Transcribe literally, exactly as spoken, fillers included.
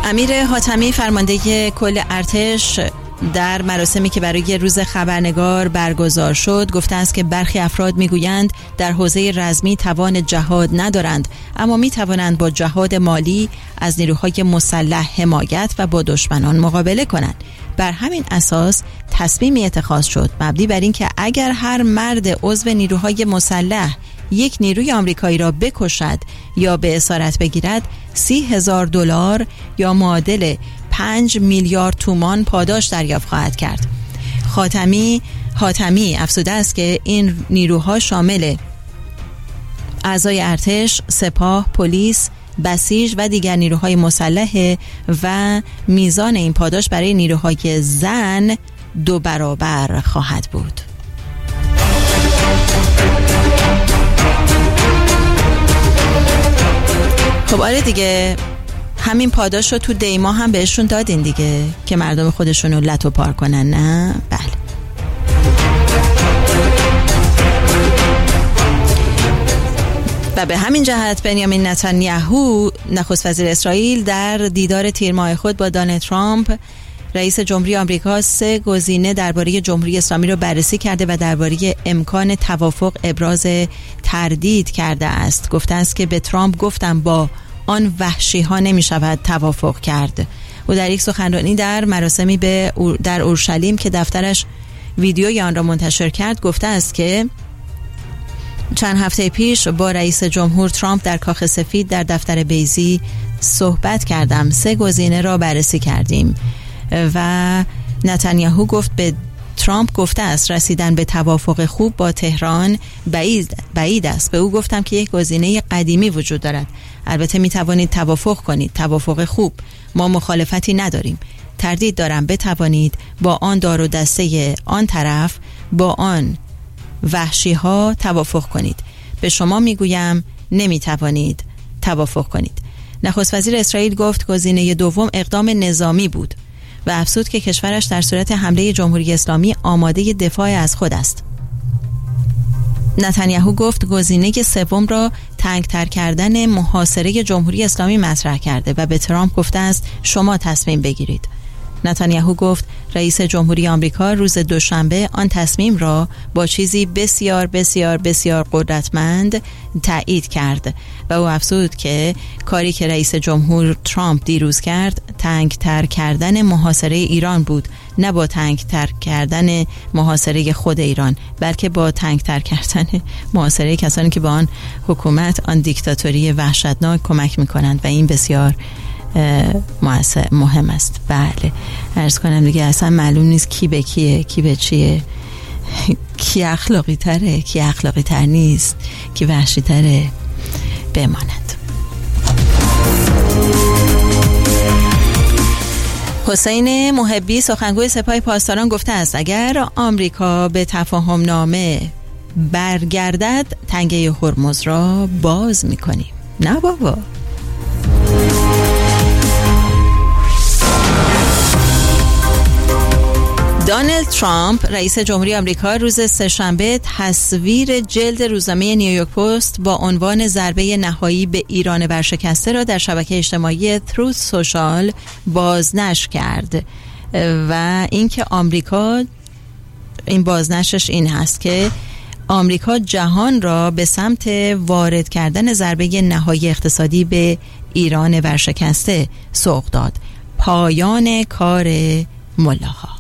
امیر حاتمی فرمانده کل ارتش در مراسمی که برای روز خبرنگار برگزار شد گفته است که برخی افراد میگویند در حوزه رزمی توان جهاد ندارند، اما میتوانند با جهاد مالی از نیروهای مسلح حمایت و با دشمنان مقابله کنند. بر همین اساس تصمیمی اتخاذ شد مبنی بر این که اگر هر مرد عضو نیروهای مسلح یک نیروی آمریکایی را بکشد یا به اسارت بگیرد، سی هزار دلار یا معادل پنج میلیارد تومان پاداش دریافت خواهد کرد. خاتمی حاتمی افزوده است که این نیروها شامل اعضای ارتش، سپاه، پلیس، بسیج و دیگر نیروهای مسلح و میزان این پاداش برای نیروهای زن دو برابر خواهد بود. خب آره دیگه، همین پاداش رو تو دیما هم بهشون دادین دیگه که مردم خودشون رو لتو پار کنن، نه؟ بله. و به همین جهت بنیامین نتانیاهو نخست وزیر اسرائیل در دیدار تیر ماه خود با دونالد ترامپ رئیس جمهوری آمریکا سه گزینه درباره جمهوری اسلامی را بررسی کرده و درباره امکان توافق ابراز تردید کرده است. گفته است که به ترامپ گفتم با آن وحشی ها نمی شود توافق کرد. او در یک سخنرانی در مراسمی به در اورشلیم که دفترش ویدیوی آن را منتشر کرد گفته است که چند هفته پیش با رئیس جمهور ترامپ در کاخ سفید در دفتر بیزی صحبت کردم. سه گزینه را بررسی کردیم و نتانیاهو گفت به ترامپ گفته است رسیدن به توافق خوب با تهران بعید بعید است. به او گفتم که یک گزینه قدیمی وجود دارد. البته می توانید توافق کنید، توافق خوب. ما مخالفتی نداریم. تردید دارم بتوانید با آن دار و دسته آن طرف با آن وحشی ها توافق کنید. به شما میگویم نمی توانید توافق کنید. نخست وزیر اسرائیل گفت گزینه دوم اقدام نظامی بود و افزود که کشورش در صورت حمله جمهوری اسلامی آماده دفاع از خود است. نتانیاهو گفت گزینه سوم را تنگ‌تر کردن محاصره جمهوری اسلامی مطرح کرده و به ترامپ گفته است شما تصمیم بگیرید. نتانیاهو گفت رئیس جمهوری آمریکا روز دوشنبه آن تصمیم را با چیزی بسیار بسیار بسیار قدرتمند تایید کرد و او افزود که کاری که رئیس جمهور ترامپ دیروز کرد تنگ‌تر کردن محاصره ایران بود، نه با تنگ‌تر کردن محاصره خود ایران، بلکه با تنگ‌تر کردن محاصره کسانی که با آن حکومت آن دیکتاتوری وحشتناک کمک می‌کنند و این بسیار مهم است. بله، عرض کنم دیگه اصلا معلوم نیست کی به کیه، کی به چیه، کی اخلاقی تره، کی اخلاقی تر نیست، کی وحشی تره. بماند. حسین محبی سخنگوی سپاه پاسداران گفته است اگر آمریکا به تفاهم نامه برگردد تنگه هرمز را باز می‌کنیم. نه بابا. دونالد ترامپ رئیس جمهوری آمریکا روز سه‌شنبه تصویر جلد روزنامه نیویورک پست با عنوان ضربه نهایی به ایران ورشکسته را در شبکه اجتماعی تروث سوشال بازنشر کرد و اینکه آمریکا، این بازنشرش این هست که آمریکا جهان را به سمت وارد کردن ضربه نهایی اقتصادی به ایران ورشکسته سوق داد. پایان کار ملاها.